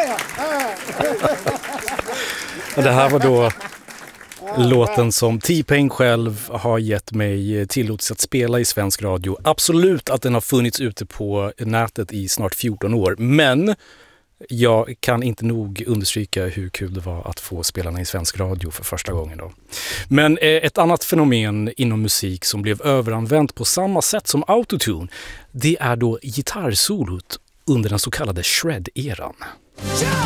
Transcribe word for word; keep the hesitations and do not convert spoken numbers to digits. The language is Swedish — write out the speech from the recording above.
Det här var då låten som T-Pain själv har gett mig tillåtelse att spela i svensk radio. Absolut att den har funnits ute på nätet i snart fjorton år, men jag kan inte nog understryka hur kul det var att få spela den i svensk radio för första gången då. Men eh, ett annat fenomen inom musik som blev överanvänt på samma sätt som autotune, det är då gitarrsolot under den så kallade shred-eran.